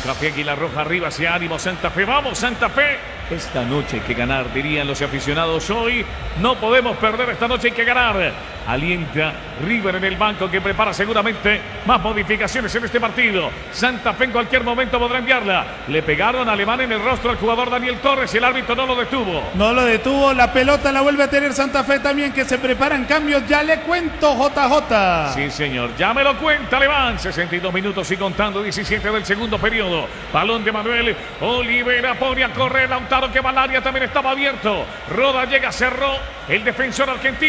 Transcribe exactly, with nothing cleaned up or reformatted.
Santa Fe, Águila Roja arriba, hacia ánimo Santa Fe. ¡Vamos, Santa Fe! Esta noche hay que ganar, dirían los aficionados hoy. No podemos perder esta noche, hay que ganar. Alienta River en el banco, que prepara seguramente más modificaciones en este partido. Santa Fe en cualquier momento podrá enviarla. Le pegaron a Alemán en el rostro al jugador Daniel Torres y el árbitro no lo detuvo. No lo detuvo, la pelota la vuelve a tener Santa Fe también, que se preparan cambios. Ya le cuento, J J. Sí, señor, ya me lo cuenta Alemán. sesenta y dos minutos y contando, diecisiete del segundo periodo. Balón de Manuel Olivera, pone a correr. Lautaro, que va al área, también estaba abierto. Roda llega, cerró el defensor argentino.